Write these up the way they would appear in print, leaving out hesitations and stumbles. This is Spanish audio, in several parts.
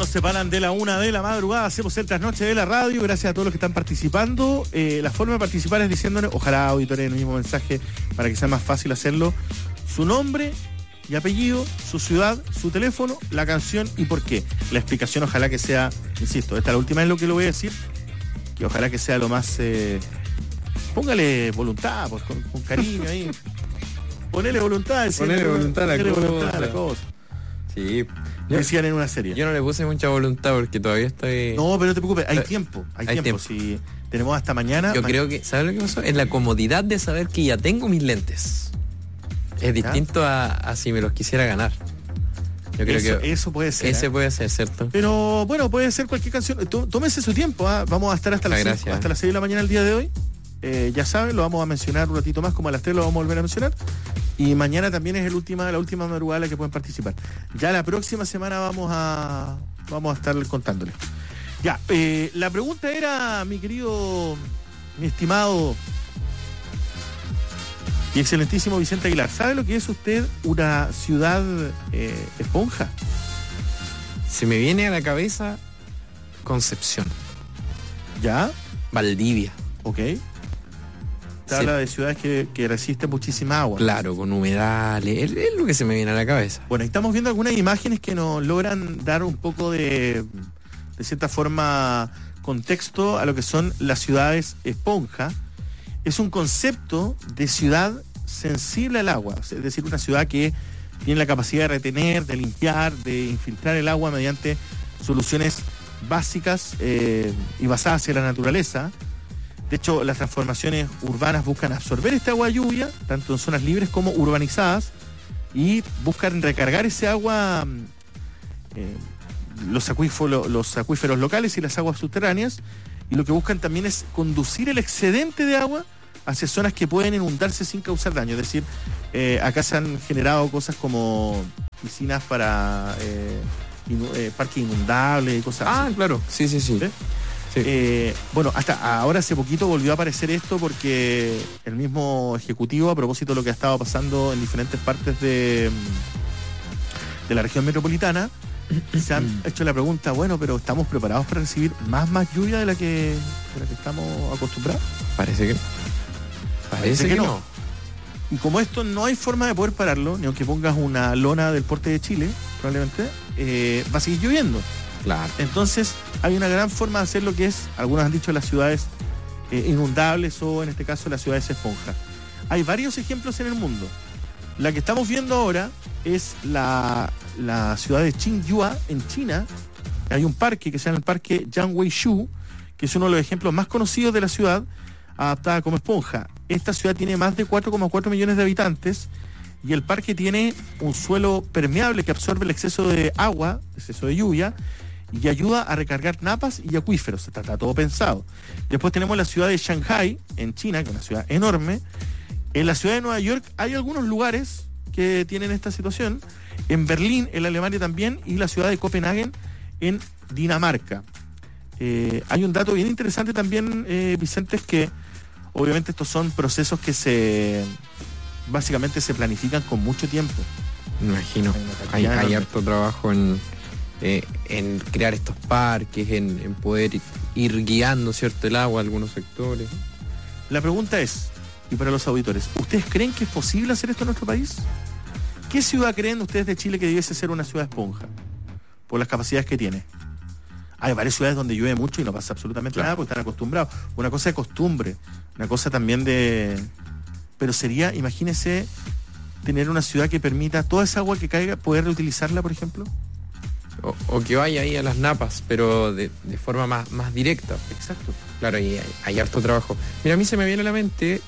nos separan de la 1 de la madrugada, hacemos el trasnoche de la radio. Gracias a todos los que están participando. La forma de participar es diciéndonos, ojalá auditores en el mismo mensaje para que sea más fácil hacerlo, su nombre y apellido, su ciudad, su teléfono, la canción y por qué. La explicación ojalá que sea, insisto, esta es la última vez lo que lo voy a decir, que ojalá que sea lo más... póngale voluntad, pues, con cariño ahí. Ponele voluntad, ponele voluntad a la cosa. Sí. Decían en una serie. Yo no le puse mucha voluntad porque todavía estoy... No, pero no te preocupes, hay tiempo. Si tenemos hasta mañana... Yo creo que, ¿sabes lo que pasó? Es la comodidad de saber que ya tengo mis lentes. Es distinto a si me los quisiera ganar. Yo creo que eso puede ser. Ese puede ser, ¿cierto? Pero bueno, puede ser cualquier canción. Tómese su tiempo, ¿eh? Vamos a estar hasta las 6 de la mañana el día de hoy. Ya saben, lo vamos a mencionar un ratito más, como a las 3 lo vamos a volver a mencionar. Y mañana también es la última madrugada en la que pueden participar. Ya la próxima semana vamos a estar contándoles. Ya, la pregunta era, mi estimado y excelentísimo Vicente Aguilar, ¿sabe lo que es usted una ciudad esponja? Se me viene a la cabeza Concepción. ¿Ya? Valdivia. Ok. Habla de ciudades que resisten muchísima agua. Claro, con humedales, es lo que se me viene a la cabeza. Bueno, estamos viendo algunas imágenes que nos logran dar un poco de cierta forma, contexto a lo que son las ciudades esponja. Es un concepto de ciudad sensible al agua, es decir, una ciudad que tiene la capacidad de retener, de limpiar, de infiltrar el agua mediante soluciones básicas y basadas en la naturaleza. De hecho, las transformaciones urbanas buscan absorber esta agua de lluvia, tanto en zonas libres como urbanizadas, y buscan recargar ese agua, los acuíferos locales y las aguas subterráneas, y lo que buscan también es conducir el excedente de agua hacia zonas que pueden inundarse sin causar daño. Es decir, acá se han generado cosas como piscinas para parques inundables y cosas así. Ah, claro, sí. ¿Sí? Sí. Bueno, hasta ahora hace poquito volvió a aparecer esto porque el mismo ejecutivo, a propósito de lo que ha estado pasando en diferentes partes de la región metropolitana, se han hecho la pregunta, bueno, pero ¿estamos preparados para recibir más lluvia de la que estamos acostumbrados? Parece que no. Y como esto no hay forma de poder pararlo, ni aunque pongas una lona del porte de Chile, probablemente, va a seguir lloviendo. Claro. Entonces hay una gran forma de hacer lo que es, algunos han dicho, las ciudades inundables o en este caso las ciudades esponja. Hay varios ejemplos en el mundo. La que estamos viendo ahora es la ciudad de Qingyua en China. Hay un parque que se llama el Parque Jiangweishu, que es uno de los ejemplos más conocidos de la ciudad adaptada como esponja. Esta ciudad tiene más de 4,4 millones de habitantes y el parque tiene un suelo permeable que absorbe el exceso de agua, exceso de lluvia, y ayuda a recargar napas y acuíferos. Está todo pensado. Después tenemos la ciudad de Shanghai, en China, que es una ciudad enorme. En la ciudad de Nueva York hay algunos lugares que tienen esta situación. En Berlín, en Alemania también, y la ciudad de Copenhague, en Dinamarca. Hay un dato bien interesante también, Vicente, es que obviamente estos son procesos que básicamente se planifican con mucho tiempo. Me imagino. Hay harto trabajo en crear estos parques, en poder ir guiando, ¿cierto?, el agua a algunos sectores. La pregunta es, y para los auditores, ¿ustedes creen que es posible hacer esto en nuestro país? ¿Qué ciudad creen ustedes de Chile que debiese ser una ciudad esponja? Por las capacidades que tiene. Hay varias ciudades donde llueve mucho y no pasa absolutamente nada porque están acostumbrados. Una cosa de costumbre, una cosa también de... Pero sería, imagínese, tener una ciudad que permita toda esa agua que caiga, poder reutilizarla, por ejemplo. O que vaya ahí a las napas, pero de forma más directa. Exacto. Claro, y hay harto trabajo. Mira, a mí se me viene a la mente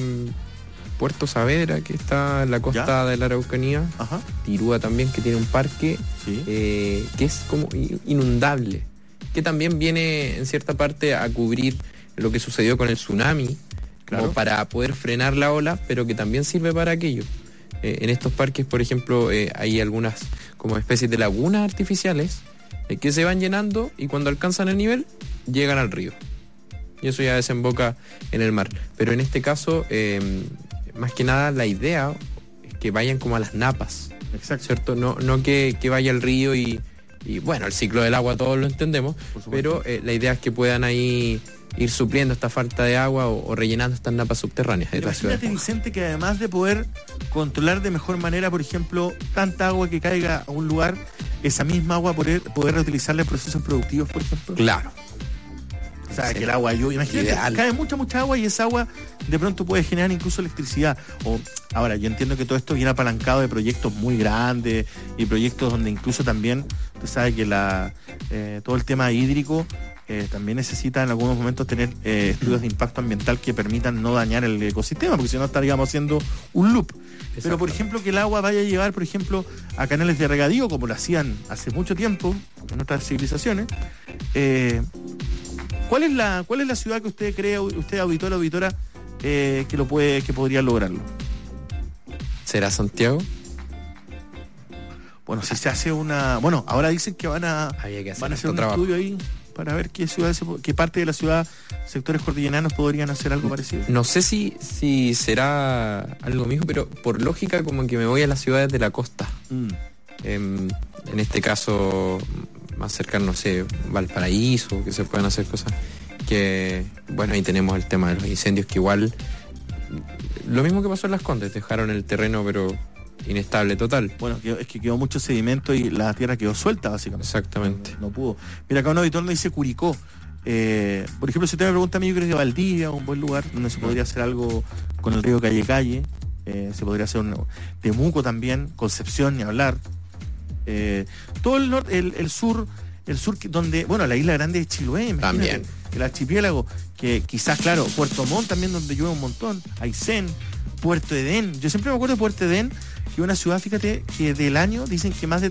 Puerto Saavedra, que está en la costa de la Araucanía. Ajá. Tirúa también, que tiene un parque que es como inundable, que también viene en cierta parte a cubrir lo que sucedió con el tsunami, como para poder frenar la ola, pero que también sirve para aquello. En estos parques, por ejemplo, hay algunas como especies de lagunas artificiales que se van llenando y cuando alcanzan el nivel llegan al río. Y eso ya desemboca en el mar. Pero en este caso, más que nada, la idea es que vayan como a las napas. Exacto. ¿Cierto? No que vaya al río y Y bueno, el ciclo del agua todos lo entendemos, pero la idea es que puedan ahí ir supliendo esta falta de agua o rellenando estas napas subterráneas de la ciudad. Imagínate, Vicente, que además de poder controlar de mejor manera, por ejemplo, tanta agua que caiga a un lugar, esa misma agua poder reutilizarla en procesos productivos, por ejemplo. Claro. O sea, que el agua llueve. Imagínate, cae mucha agua y esa agua de pronto puede generar incluso electricidad. Ahora, yo entiendo que todo esto viene apalancado de proyectos muy grandes y proyectos donde incluso también, usted sabe que todo el tema hídrico también necesita en algunos momentos tener estudios de impacto ambiental que permitan no dañar el ecosistema, porque si no estaríamos haciendo un loop. Pero, por ejemplo, que el agua vaya a llevar, por ejemplo, a canales de regadío, como lo hacían hace mucho tiempo en otras civilizaciones. ¿Cuál es la ciudad que usted cree, usted auditor o auditora, que podría lograrlo? ¿Será Santiago? Bueno, si se hace bueno, ahora dicen que van a hacer un estudio ahí para ver qué parte de la ciudad, sectores cordilleranos podrían hacer algo parecido. No sé si será algo mismo, pero por lógica como que me voy a las ciudades de la costa. En este caso, más cercano, no sé, Valparaíso, que se puedan hacer cosas que, bueno, ahí tenemos el tema de los incendios, que igual, lo mismo que pasó en Las Condes, dejaron el terreno pero inestable total. Bueno, es que quedó mucho sedimento y la tierra quedó suelta, básicamente. Exactamente. No pudo. Mira, acá un auditor nos dice Curicó. Por ejemplo, si usted me pregunta a mí, yo creo que Valdivia, un buen lugar donde se podría hacer algo con el río Calle. Se podría hacer Temuco también, Concepción, ni hablar. Todo el norte, el sur, donde, bueno, la isla grande de Chiloé, también. El archipiélago, que quizás, claro, Puerto Montt también, donde llueve un montón, Aysén, Puerto Edén. Yo siempre me acuerdo de Puerto Edén, que es una ciudad, fíjate, que del año dicen que más de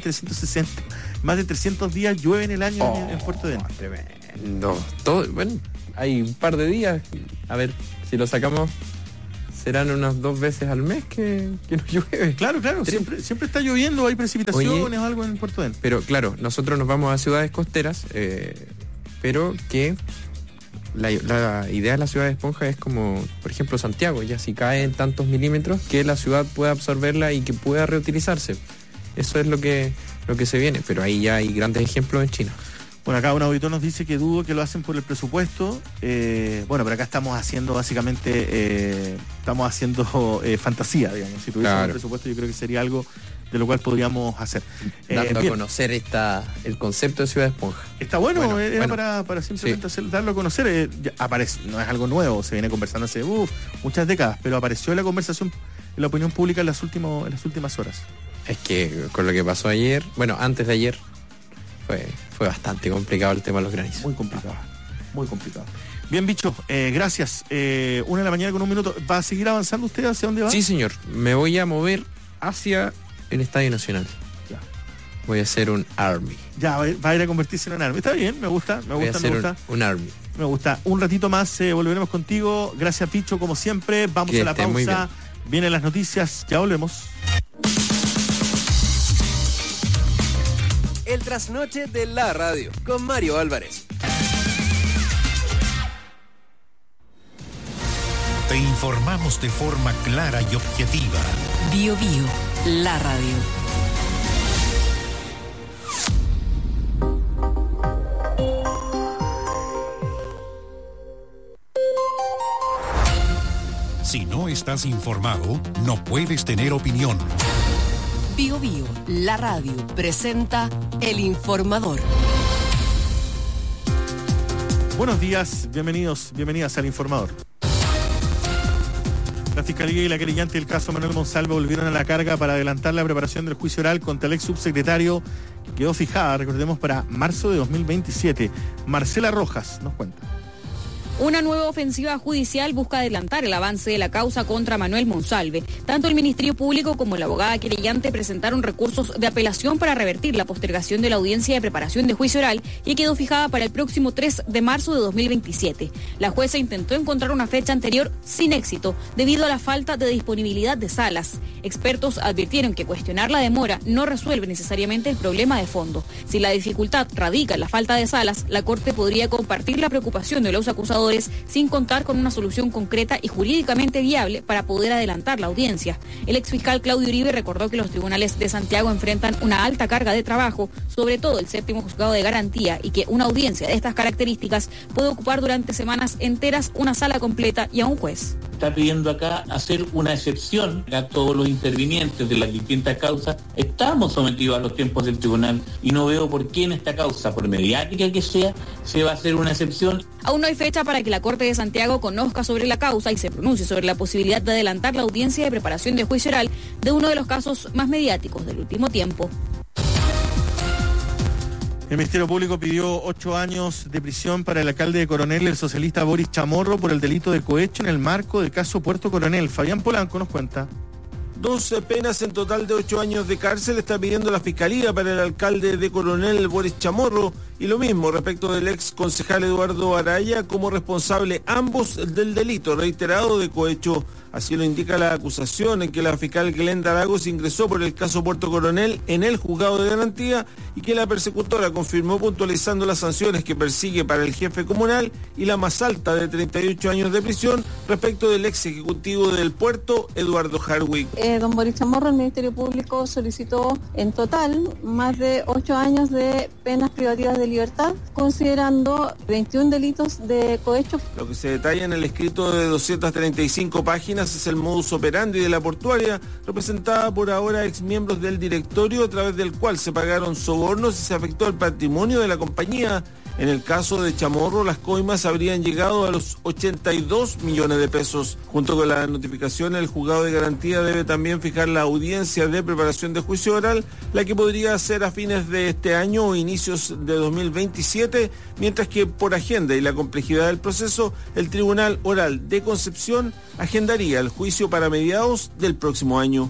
300 días llueve en el año en Puerto Edén. Tremendo. Bueno, hay un par de días, a ver, si lo sacamos, serán unas 2 veces al mes que no llueve. Claro, siempre está lloviendo, hay precipitaciones o algo en Puerto Edén. Pero claro, nosotros nos vamos a ciudades costeras, pero que la idea de la ciudad de esponja es como, por ejemplo, Santiago, ya si cae en tantos milímetros, que la ciudad pueda absorberla y que pueda reutilizarse. Eso es lo que se viene, pero ahí ya hay grandes ejemplos en China. Bueno, acá un auditor nos dice que dudo que lo hacen por el presupuesto. Bueno, pero acá estamos haciendo básicamente, fantasía, digamos. Si tuviésemos el presupuesto, yo creo que sería algo de lo cual podríamos hacer. Dando a conocer el concepto de ciudad esponja. Está bueno, era para simplemente darlo a conocer. Aparece, no es algo nuevo, se viene conversando hace muchas décadas, pero apareció en la conversación, en la opinión pública en las últimas horas. Es que con lo que pasó ayer, bueno, antes de ayer, fue bastante complicado el tema de los granizos. Muy complicado. Bien, bicho, gracias. 1:01 a.m. ¿Va a seguir avanzando usted? ¿Hacia dónde va? Sí, señor. Me voy a mover hacia el Estadio Nacional. Ya. Voy a hacer un Army. Ya, va a ir a convertirse en un Army. Está bien, me gusta. Un Army. Me gusta. Un ratito más volveremos contigo. Gracias, Picho, como siempre. Vamos a la pausa. Vienen las noticias. Ya volvemos. El trasnoche de la radio con Mario Álvarez. Te informamos de forma clara y objetiva. Bio, la radio. Si no estás informado, no puedes tener opinión. Bio, la radio presenta El Informador. Buenos días, bienvenidas al Informador. La Fiscalía y la querellante del caso Manuel Monsalve volvieron a la carga para adelantar la preparación del juicio oral contra el ex subsecretario, que quedó fijada, recordemos, para marzo de 2027. Marcela Rojas nos cuenta. Una nueva ofensiva judicial busca adelantar el avance de la causa contra Manuel Monsalve. Tanto el Ministerio Público como la abogada querellante presentaron recursos de apelación para revertir la postergación de la audiencia de preparación de juicio oral y quedó fijada para el próximo 3 de marzo de 2027. La jueza intentó encontrar una fecha anterior sin éxito debido a la falta de disponibilidad de salas. Expertos advirtieron que cuestionar la demora no resuelve necesariamente el problema de fondo. Si la dificultad radica en la falta de salas, la Corte podría compartir la preocupación de los acusados legisladores sin contar con una solución concreta y jurídicamente viable para poder adelantar la audiencia. El exfiscal Claudio Uribe recordó que los tribunales de Santiago enfrentan una alta carga de trabajo, sobre todo el séptimo juzgado de garantía, y que una audiencia de estas características puede ocupar durante semanas enteras una sala completa y a un juez. Está pidiendo acá hacer una excepción a todos los intervinientes de las distintas causas. Estamos sometidos a los tiempos del tribunal y no veo por qué en esta causa, por mediática que sea, se va a hacer una excepción. Aún no hay fecha para que la Corte de Santiago conozca sobre la causa y se pronuncie sobre la posibilidad de adelantar la audiencia de preparación de juicio oral de uno de los casos más mediáticos del último tiempo. El Ministerio Público pidió 8 años de prisión para el alcalde de Coronel, el socialista Boris Chamorro, por el delito de cohecho en el marco del caso Puerto Coronel. Fabián Polanco nos cuenta. 12 penas en total de 8 años de cárcel está pidiendo la Fiscalía para el alcalde de Coronel, Boris Chamorro, y lo mismo respecto del ex concejal Eduardo Araya como responsable ambos del delito reiterado de cohecho. Así lo indica la acusación en que la fiscal Glenda Lagos ingresó por el caso Puerto Coronel en el juzgado de garantía y que la persecutora confirmó puntualizando las sanciones que persigue para el jefe comunal y la más alta de 38 años de prisión respecto del ex ejecutivo del puerto, Eduardo Hardwick. Don Boris Chamorro, el Ministerio Público solicitó en total más de 8 años de penas privativas de libertad, considerando 21 delitos de cohecho. Lo que se detalla en el escrito de 235 páginas es el modus operandi de la portuaria, representada por ahora exmiembros del directorio, a través del cual se pagaron sobornos y se afectó el patrimonio de la compañía. En el caso de Chamorro, las coimas habrían llegado a los 82 millones de pesos. Junto con la notificación, el juzgado de garantía debe también fijar la audiencia de preparación de juicio oral, la que podría ser a fines de este año o inicios de 2027, mientras que por agenda y la complejidad del proceso, el Tribunal Oral de Concepción agendaría el juicio para mediados del próximo año.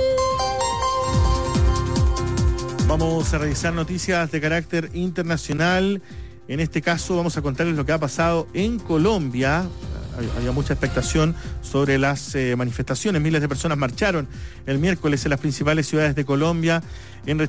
Vamos a revisar noticias de carácter internacional. En este caso vamos a contarles lo que ha pasado en Colombia. Había mucha expectación sobre las manifestaciones. Miles de personas marcharon el miércoles en las principales ciudades de Colombia en rechazo